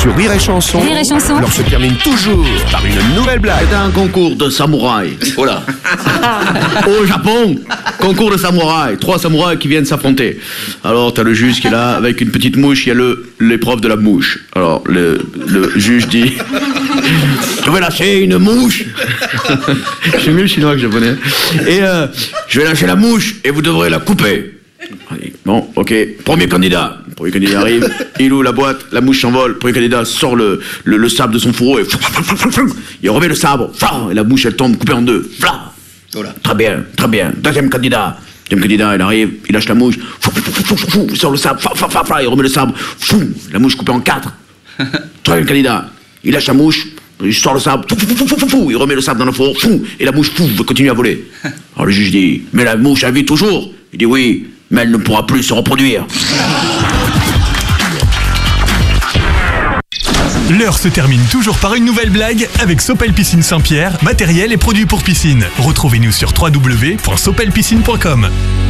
Sur Rire et Chanson, Rire et Chanson. alors se termine toujours par une nouvelle blague. C'est un concours de samouraïs. Voilà. Au Japon, concours de samouraïs. 3 samouraïs qui viennent s'affronter. Alors, t'as le juge qui est là, avec une petite mouche, il y a l'épreuve de la mouche. Alors, le juge dit... Je vais lâcher une mouche. Je suis mieux chinois que japonais. Et je vais lâcher la mouche et vous devrez la couper. Bon, ok. Premier candidat arrive, il ouvre la boîte, la mouche s'envole. Premier candidat sort le sabre de son fourreau et il remet le sabre. Et la mouche elle tombe coupée en 2. Voilà. Très bien. Deuxième candidat, il arrive, il lâche la mouche, il sort le sabre, il remet le sabre, la mouche coupée en 4. Troisième candidat, il lâche la mouche, il sort le sabre, il remet le sabre dans le four, et la mouche continue à voler. Alors le juge dit, mais la mouche elle vit toujours. Il dit oui, mais elle ne pourra plus se reproduire. L'heure se termine toujours par une nouvelle blague avec Sopel Piscine Saint-Pierre, matériel et produits pour piscine. Retrouvez-nous sur www.sopelpiscine.com.